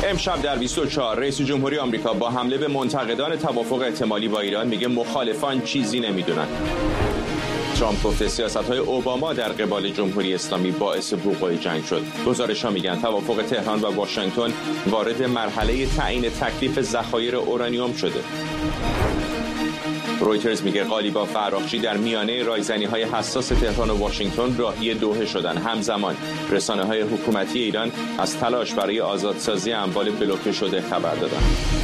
امشب در 24 رئیس جمهوری آمریکا با حمله به منتقدان توافق احتمالی با ایران میگه مخالفان چیزی نمیدونن. ترامپ گفته سیاست‌های اوباما در قبال جمهوری اسلامی باعث وقوع جنگ شد. گزارش‌ها میگن توافق تهران و واشنگتن وارد مرحله تعیین تکلیف ذخایر اورانیوم شده. رویترز میگه قالیباف و فراخچی در میانه رایزنی‌های حساس تهران و واشنگتن راهی دوحه شدن. همزمان رسانه‌های حکومتی ایران از تلاش برای آزادسازی اموال بلوکه شده خبر دادند.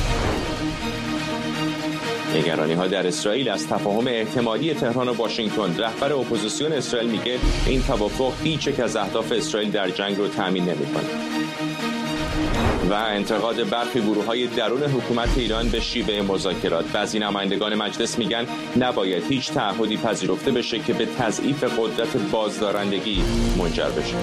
نگرانی‌ها در اسرائیل از تفاهم احتمالی تهران و واشنگتن. رهبر اپوزیسیون اسرائیل میگه این توافق هیچ یک از اهداف اسرائیل در جنگ رو تامین نمی‌کنه. و انتقاد برخی گروه‌های درون حکومت ایران به شیوه مذاکرات. بعضی نمایندگان مجلس میگن نباید هیچ تعهدی پذیرفته بشه که به تضعیف قدرت بازدارندگی منجر بشه.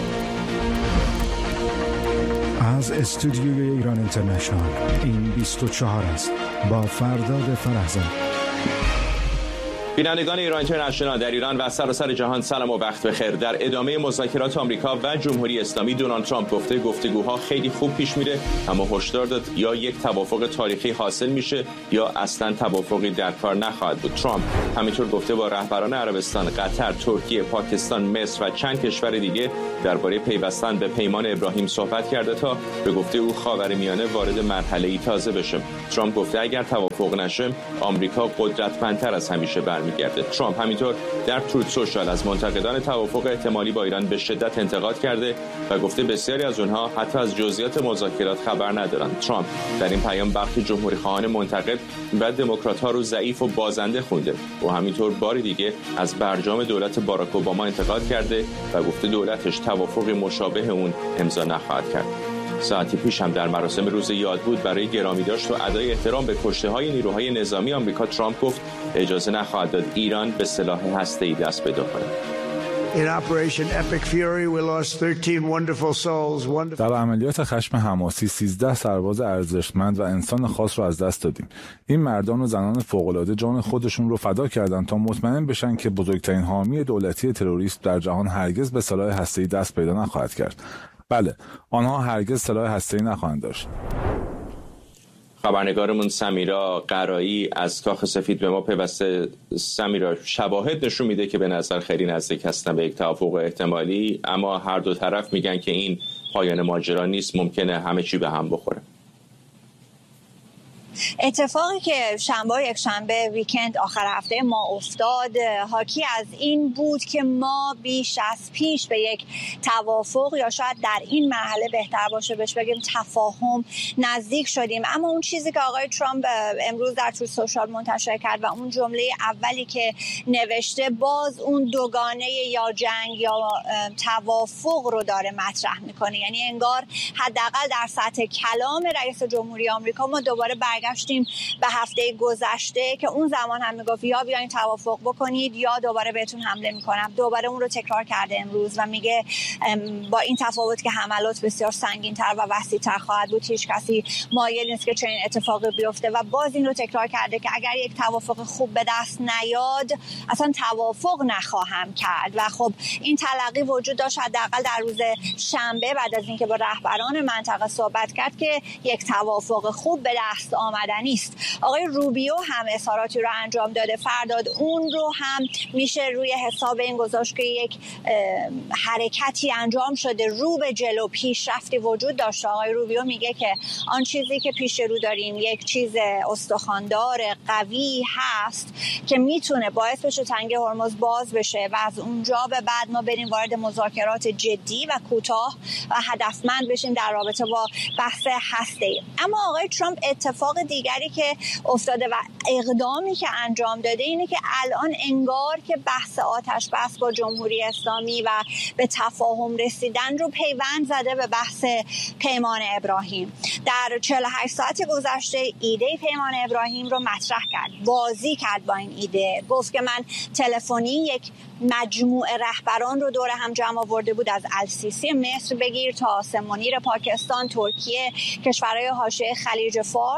از استودیوی ایران اینترنشنال این 24 است با فرداد فرحزاد. بینندگان ایران اینترنشنال در ایران و سراسر جهان سلام و وقت بخیر. در ادامه مذاکرات آمریکا و جمهوری اسلامی دونالد ترامپ گفته گفتگوها خیلی خوب پیش میره، اما هشدار داد یا یک توافق تاریخی حاصل میشه یا اصلا توافقی در کار نخواهد بود. ترامپ همینطور گفته با رهبران عربستان، قطر، ترکیه، پاکستان، مصر و چند کشور دیگه درباره پیوستن به پیمان ابراهیم صحبت کرده تا به گفته او خاورمیانه وارد مرحله‌ای تازه بشه. ترامپ گفته اگر توافق نشه آمریکا قدرتمندتر از همیشه برمیگرده. ترامپ همینطور در تروت سوشال از منتقدان توافق احتمالی با ایران به شدت انتقاد کرده و گفته بسیاری از اونها حتی از جزئیات مذاکرات خبر ندارند. ترامپ در این پیام برخی جمهوری‌خواهان منتقد و دموکرات‌ها رو ضعیف و بازنده خونده و همینطور بار دیگه از برجام دولت باراک اوباما انتقاد کرده و گفته دولتش توافقی مشابه اون امضا نخواهد کرد. ساعتی پیش هم در مراسم روز یادبود برای گرامیداشت و ادای احترام به کشته‌های نیروهای نظامی آمریکا ترامپ گفت اجازه نخواهد داد ایران به سلاح هسته‌ای دست پیدا کنه. در عملیات خشم حماسی 13 سرباز ارزشمند و انسان خاص رو از دست دادیم. این مردان و زنان فوق‌العاده جان خودشون رو فدا کردن تا مطمئن بشن که بزرگترین حامی دولتی تروریست در جهان هرگز به سلاح هسته‌ای دست پیدا نخواهد کرد. بله، آنها هرگز سلاح هسته‌ای نخواهند داشت. خبرنگارمون سمیرا قرایی از کاخ سفید به ما پیوسته. سمیرا، شواهد نشون میده که به نظر خیلی نزدیک هستن به یک توافق احتمالی، اما هر دو طرف میگن که این پایان ماجرا نیست، ممکنه همه چی به هم بخوره. اتفاقی که شنبه یک شنبه ویکند آخر هفته ما افتاد حاکی از این بود که ما بیش از پیش به یک توافق یا شاید در این مرحله بهتر باشه بهش بگیم تفاهم نزدیک شدیم. اما اون چیزی که آقای ترامپ امروز در توییتر سوشال منتشر کرد و اون جمله اولی که نوشته باز اون دوگانه یا جنگ یا توافق رو داره مطرح میکنه. یعنی انگار حداقل در سطح کلام رئیس جمهوری آمریکا ما دوباره برگشتیم به هفته گذشته که اون زمان هم میگفت یا بیاین توافق بکنید یا دوباره بهتون حمله میکنم. دوباره اون رو تکرار کرده امروز و میگه با این تفاوت که حملات بسیار سنگین‌تر و وسیع‌تر خواهد بود هیچ کسی مایل نیست که چنین اتفاقی بیفته و باز این رو تکرار کرده که اگر یک توافق خوب به دست نیاد اصلا توافق نخواهم کرد. و خب این تلقی وجود داشت حداقل در روز شنبه بعد از اینکه با رهبران منطقه صحبت کرد که یک توافق خوب به دست آمدنی است. آقای روبیو هم اظهاراتی رو انجام داده. فرداد اون رو هم میشه روی حساب این گذاشت که یک حرکتی انجام شده، رو به جلو پیشرفتی وجود داشته. آقای روبیو میگه که آن چیزی که پیش رو داریم یک چیز استخواندار قوی هست که میتونه باعث بشه تنگه هرمز باز بشه و از اونجا به بعد ما بریم وارد مذاکرات جدی و کوتاه و هدفمند بشیم در رابطه با بحث هسته‌ای. اما آقای ترامپ اتفاق دیگری که افتاده و اقدامی که انجام داده اینه که الان انگار که بحث آتش بس با جمهوری اسلامی و به تفاهم رسیدن رو پیوند زده به بحث پیمان ابراهیم. در 48 ساعت گذشته ایده پیمان ابراهیم رو مطرح کرد، بازی کرد با این ایده. گفت که من تلفنی یک مجموعه رهبران رو دور هم جمع آورده بود، از السیسی مصر بگیر تا آسم منیر پاکستان، ترکیه، کشورهای حاشیه خلیج فارس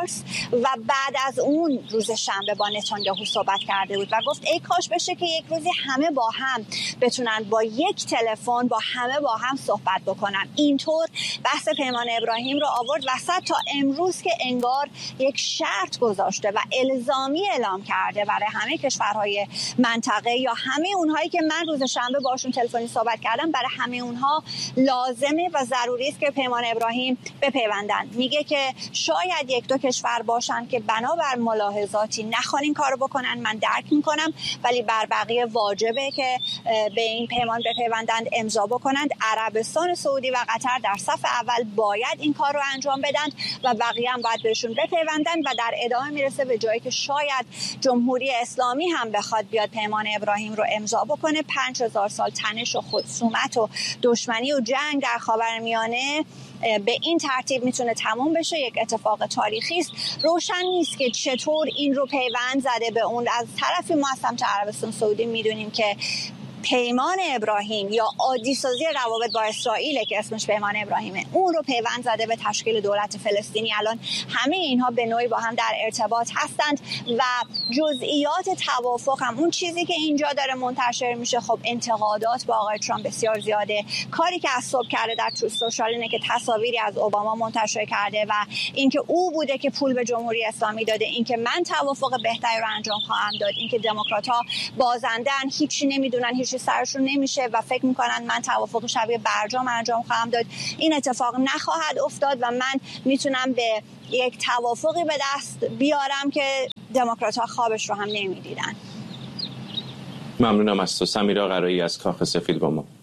و بعد از اون روز شنبه با نتانیاهو صحبت کرده بود و گفت ای کاش بشه که یک روزی همه با هم بتونن با یک تلفن با همه با هم صحبت بکنن. اینطور بحث پیمان ابراهیم رو آورد وسط تا امروز که انگار یک شرط گذاشته و الزامی اعلام کرده برای همه کشورهای منطقه یا همه اونهایی که من روز شنبه باشون تلفنی صحبت کردم، برای همه اونها لازمه و ضروری است که پیمان ابراهیم بپیوندن. میگه که شاید یک دو کشور باشن که بنابر ملاحظاتی نخوان این کارو بکنن، من درک میکنم، ولی بر بقیه واجبه که به این پیمان بپیوندند، امضا بکنند. عربستان سعودی و قطر در صف اول باید این کار رو انجام بدن و بقیه هم باید بهشون بپیوندن و در ادامه میرسه به جایی که شاید جمهوری اسلامی هم بخواد بیاد پیمان ابراهیم رو امضا بکنه. 5000 سال تنش و خصومت و دشمنی و جنگ در خاورمیانه به این ترتیب میتونه تموم بشه. یک اتفاق تاریخی است. روشن نیست که چطور این رو پیوند زده به اون. از طرفی ما از سمت عربستان سعودی میدونیم که پیمان ابراهیم یا عادی سازی روابط با اسرائیل که اسمش پیمان ابراهیمه، اون رو پیوند زده به تشکیل دولت فلسطینی. الان همه اینها به نوعی با هم در ارتباط هستند و جزئیات توافق هم اون چیزی که اینجا داره منتشر میشه. خب انتقادات با آقای ترامپ بسیار زیاده. کاری که از صبح کرده در تروث سوشال اینه که تصاویری از اوباما منتشر کرده و اینکه او بوده که پول به جمهوری اسلامی داده، اینکه من توافق بهتری رو انجام خواهم داد، اینکه دموکرات‌ها بازندن، هیچی نمیدونن، هیچ سرشون نمیشه و فکر میکنن من توافق شبیه برجام انجام خواهم داد. این اتفاق نخواهد افتاد و من میتونم به یک توافقی به دست بیارم که دموکرات‌ها خوابش رو هم نمیدیدن. ممنونم از تو سمیرا قرایی از کاخ سفید با ما.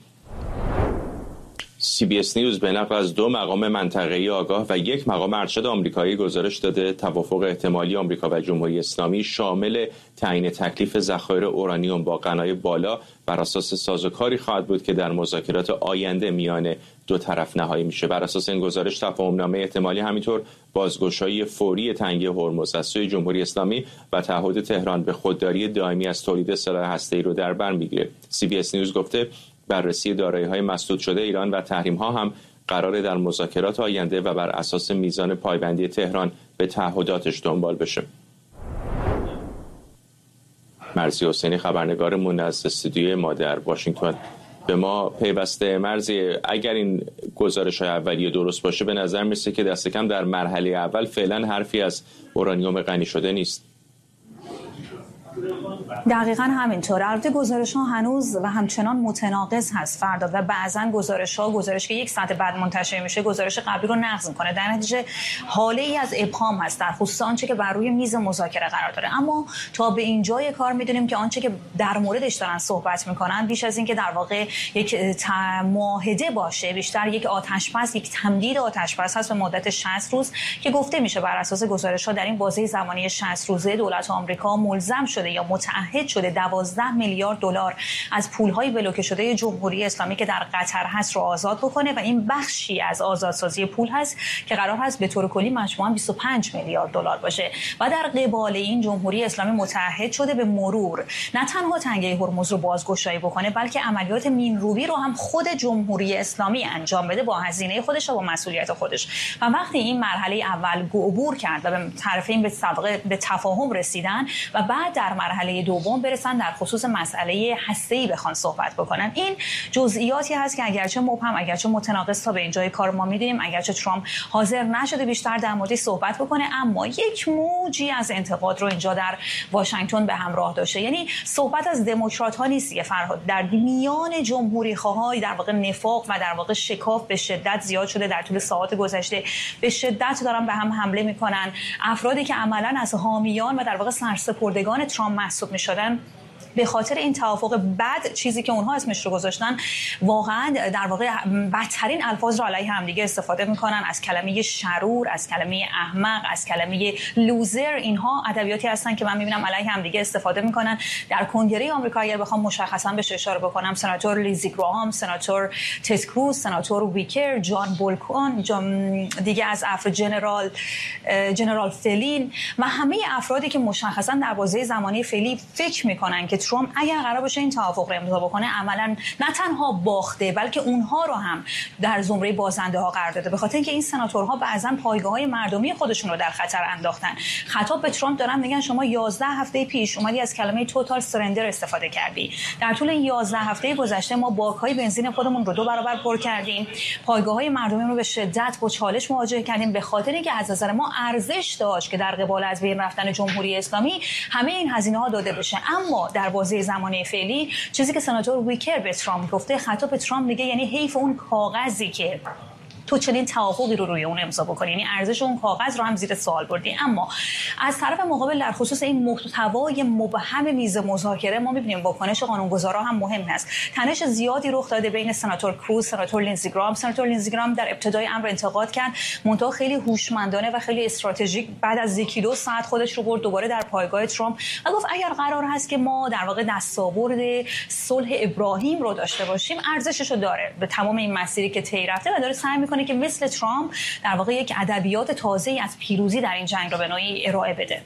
CBS نیوز به نقل از 2 مقام منطقه‌ای آگاه و 1 مقام ارشد آمریکایی گزارش داده توافق احتمالی آمریکا و جمهوری اسلامی شامل تعیین تکلیف ذخایر اورانیوم با غنای بالا بر اساس سازوکاری خواهد بود که در مذاکرات آینده میان دو طرف نهایی میشه. بر اساس این گزارش تفاهم‌نامه احتمالی همینطور بازگشایی فوری تنگه هرمز از سوی جمهوری اسلامی و تعهد تهران به خودداری دائمی از تولید سلاح هسته‌ای رو در بر میگیره. CBS نیوز گفته بررسی دارایی‌های مسدود شده ایران و تحریم‌ها هم قراره در مذاکرات آینده و بر اساس میزان پایبندی تهران به تعهداتش دنبال بشه. مرضی حسینی خبرنگارمون از استودیوی ما در واشنگتن به ما پیوسته. مرضی، اگر این گزارش‌های اولیه درست باشه به نظر میسه که دست کم در مرحله اول فعلا حرفی از اورانیوم غنی شده نیست. دقیقاً همینطور. البته گزارش‌ها هنوز و همچنان متناقض هست فردا و بعضاً گزارش که 1 ساعت بعد منتشر میشه گزارش قبلی رو نقض میکنه. در نتیجه حاله‌ای از ابهام هست در خصوص آنچه که بر روی میز مذاکره قرار داره. اما تا به اینجای کار میدونیم که آنچه که در موردش دارن صحبت میکنن بیش از این که در واقع یک معاهده باشه، بیشتر یک آتش‌بس، یک تمدید آتش‌بس هست به مدت 60 روز که گفته میشه بر اساس گزارش‌ها در این بازه زمانی 60 روزه دولت آمریکا ملزم شده یا متعهد شده 12 میلیارد دلار از پول‌های بلوکه شده جمهوری اسلامی که در قطر هست رو آزاد بکنه و این بخشی از آزادسازی پول هست که قرار هست به طور کلی مجموعاً 25 میلیارد دلار باشه و در قبال این جمهوری اسلامی متعهد شده به مرور نه تنها تنگه هرمز رو بازگشایی بکنه بلکه عملیات مینروی رو هم خود جمهوری اسلامی انجام بده با هزینه خودش و با مسئولیت خودش. و وقتی این مرحله اول عبور کرد و به طرفین به تفاهم رسیدن و بعد در مرحله دوم برسن در خصوص مسئله هسته‌ای بخوان صحبت بکنن، این جزئیاتی هست که اگرچه مبهم، اگرچه متناقض تا به اینجای کار ما می‌دونیم، اگرچه ترامپ حاضر نشده بیشتر در موردش صحبت بکنه، اما یک موجی از انتقاد رو اینجا در واشنگتن به همراه داشته. یعنی صحبت از دموکرات‌ها نیست که فرهاد، در میان جمهوری‌خواهای در واقع نفاق و در واقع شکاف به شدت زیاد شده در طول ساعات گذشته. به شدت دارن به هم حمله میکنن. افرادی که عملاً از حامیان و در واقع سرسپردگان ترامپ محسوب میشدن به خاطر این توافق بعد چیزی که اونها اسمش رو گذاشتن واقعا در واقع بدترین الفاظ رو علیه همدیگه استفاده میکنن، از کلمه شرور، از کلمه احمق، از کلمه لوزر. اینها ادبیاتی هستن که من میبینم علیه همدیگه استفاده میکنن. در کنگره آمریکا اگر بخوام مشخصا بهش اشاره بکنم، سناتور لیزی گراهام، سناتور تد کروز، سناتور ویکر، جان بولکون، دیگه از جنرال فلین و همه افرادی که مشخصا در بازه زمانی فعلی فکر میکنن که ترامپ اگر قرار باشه این توافق رو امضا بکنه عملاً نه تنها باخته بلکه اونها رو هم در زمره بازنده ها قرار داده، به خاطر اینکه این سناتورها بعضاً پایگاه‌های مردمی خودشون رو در خطر انداختن. خطاب به ترامپ دارن میگن شما 11 هفته پیش اومدی از کلمه توتال سرندر استفاده کردی. در طول این 11 هفته گذشته ما باک‌های بنزین خودمون رو 2 برابر پر کردیم. پایگاه‌های مردمی رو به شدت با چالش مواجه کردیم، به خاطر اینکه از نظر ما ارزش داشت که در قبال از بین رفتن جمهوری اسلامی همه این هزینه‌ها داده بشه. اما در بازه زمانی فعلی چیزی که سناتور ویکر به ترامپ گفته، خطاب به ترامپ میگه یعنی حیف اون کاغذی که تو چنین توافقی رو روی اون امضا بکنی، یعنی ارزش اون کاغذ رو هم زیر سوال بردی. اما از طرف مقابل در خصوص این محتوای مبهم میز مذاکره ما می‌بینیم واکنش قانونگذارا هم مهم است. تنش زیادی رخ داده بین سناتور کروز، سناتور لینزی گرام. سناتور لینزی گرام در ابتدای امر انتقاد کرد، منتها خیلی هوشمندانه و خیلی استراتژیک بعد از 1-2 ساعت خودش رو برد دوباره در پایگاه ترامپ و گفت اگر قرار هست که ما در واقع دستاورد صلح ابراهیم رو داشته باشیم ارزشش رو داره به تمام این مسیری که طی رفته و داره سعی می‌کنه که مثل ترامپ در واقع یک ادبیات تازه‌ای از پیروزی در این جنگ رو به نوعی ارائه بده.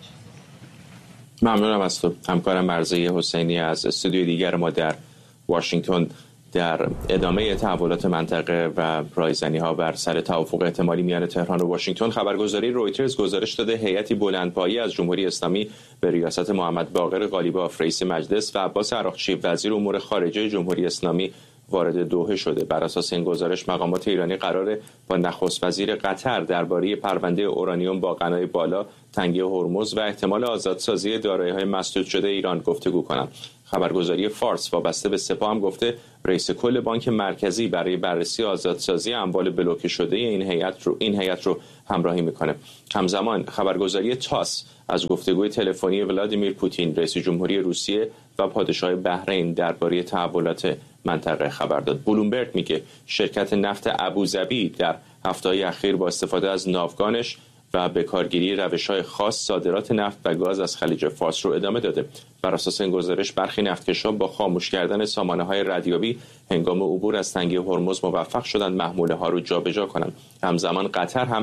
ممنونم از تو همکارم مرضیه حسینی از استودیوی دیگر ما در واشنگتن. در ادامه تحولات منطقه و رایزنی‌ها بر سر توافق احتمالی میان تهران و واشنگتن، خبرگزاری رویترز گزارش داده هیئتی بلندپایه از جمهوری اسلامی به ریاست محمد باقر غالیباف رئیس مجلس و عباس عراقچی وزیر امور خارجه جمهوری اسلامی وارد دوحه شده. بر اساس این گزارش مقامات ایرانی قراره با نخست وزیر قطر درباره پرونده اورانیوم با غنای بالا، تنگی هرمز و احتمال آزادسازی دارایی‌های مسدود شده ایران گفتگو کنند. خبرگزاری فارس وابسته به سپاه هم گفته رئیس کل بانک مرکزی برای بررسی آزادسازی اموال بلوکه شده این هیئت رو همراهی میکنه. همزمان خبرگزاری تاس از گفتگوی تلفنی ولادیمیر پوتین رئیس جمهوری روسیه و پادشاه بحرین درباره تحولات منطقه خبر داد. بلومبرگ میگه شرکت نفت ابوظبی در هفته‌های اخیر با استفاده از ناوگانش و به کارگیری روش‌های خاص صادرات نفت و گاز از خلیج فارس رو ادامه داده. بر اساس این گزارش برخی نفتکشان با خاموش کردن سامانه‌های ردیابی هنگام عبور از تنگه هرمز موفق شدند محموله‌ها رو جابجا کنند. همزمان قطر هم